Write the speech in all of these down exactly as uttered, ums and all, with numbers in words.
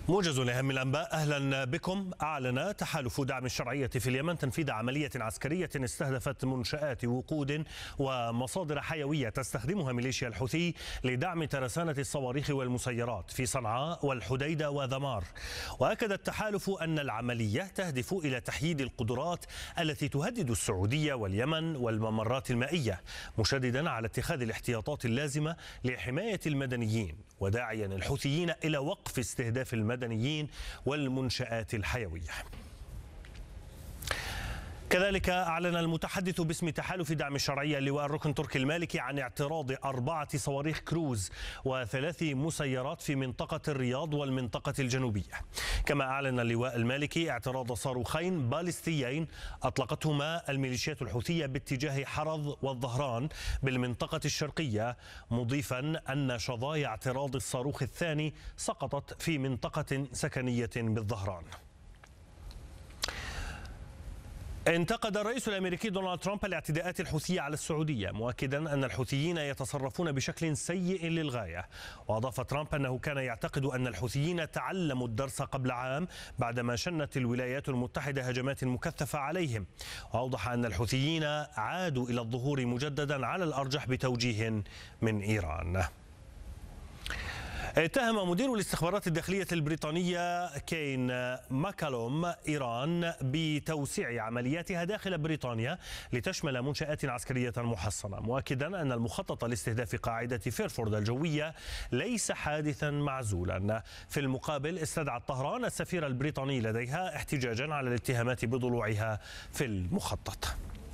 موجز لأهم الأنباء. أهلا بكم. أعلن تحالف دعم الشرعية في اليمن تنفيذ عملية عسكرية استهدفت منشآت وقود ومصادر حيوية تستخدمها ميليشيا الحوثي لدعم ترسانة الصواريخ والمسيرات في صنعاء والحديدة وذمار. وأكد التحالف أن العملية تهدف إلى تحييد القدرات التي تهدد السعودية واليمن والممرات المائية، مشددا على اتخاذ الاحتياطات اللازمة لحماية المدنيين، وداعيا الحوثيين إلى وقف استهداف المدنيين والمنشآت الحيوية. كذلك أعلن المتحدث باسم تحالف دعم الشرعية اللواء الركن تركي المالكي عن اعتراض أربعة صواريخ كروز وثلاث مسيرات في منطقة الرياض والمنطقة الجنوبية. كما أعلن اللواء المالكي اعتراض صاروخين باليستيين أطلقتهما الميليشيات الحوثية باتجاه حرض والظهران بالمنطقة الشرقية، مضيفا أن شظايا اعتراض الصاروخ الثاني سقطت في منطقة سكنية بالظهران. انتقد الرئيس الأمريكي دونالد ترامب الاعتداءات الحوثية على السعودية، مؤكدا أن الحوثيين يتصرفون بشكل سيء للغاية. وأضاف ترامب أنه كان يعتقد أن الحوثيين تعلموا الدرس قبل عام بعدما شنت الولايات المتحدة هجمات مكثفة عليهم. وأوضح أن الحوثيين عادوا إلى الظهور مجددا على الأرجح بتوجيه من إيران. اتهم مدير الاستخبارات الداخلية البريطانية كين ماكالوم إيران بتوسيع عملياتها داخل بريطانيا لتشمل منشآت عسكرية محصنة، مؤكدا أن المخطط لاستهداف قاعدة فيرفورد الجوية ليس حادثا معزولا. في المقابل استدعت طهران السفير البريطاني لديها احتجاجا على الاتهامات بضلوعها في المخطط.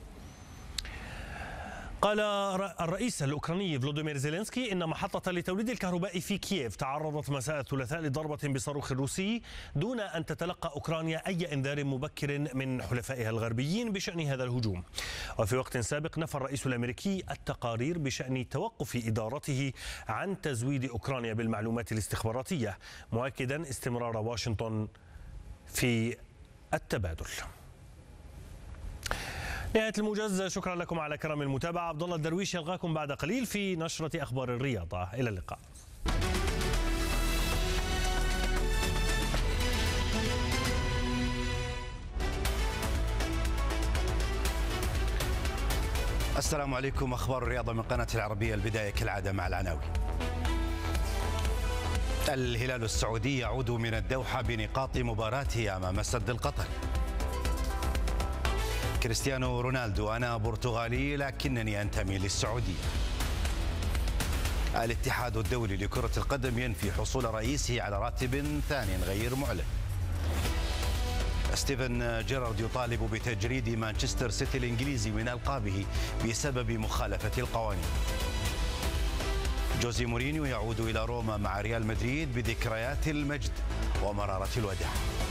قال الرئيس الأوكراني فلوديمير زيلينسكي إن محطة لتوليد الكهرباء في كييف تعرضت مساء الثلاثاء لضربة بصاروخ روسي دون أن تتلقى أوكرانيا أي إنذار مبكر من حلفائها الغربيين بشأن هذا الهجوم. وفي وقت سابق نفى الرئيس الأمريكي التقارير بشأن توقف إدارته عن تزويد أوكرانيا بالمعلومات الاستخباراتية، مؤكدا استمرار واشنطن في التبادل. نهاية الموجز، شكرا لكم على كرم المتابعة. عبد الله الدرويش يلقاكم بعد قليل في نشرة أخبار الرياضة. إلى اللقاء. السلام عليكم. أخبار الرياضة من قناة العربية. البداية كالعادة مع العناوين. الهلال السعودي يعود من الدوحة بنقاط مباراته أمام سد القطر. كريستيانو رونالدو: أنا برتغالي لكنني أنتمي للسعودية. الاتحاد الدولي لكرة القدم ينفي حصول رئيسه على راتب ثاني غير معلن. ستيفن جيرارد يطالب بتجريد مانشستر سيتي الإنجليزي من ألقابه بسبب مخالفة القوانين. جوزي مورينيو يعود إلى روما مع ريال مدريد بذكريات المجد ومرارة الوداع.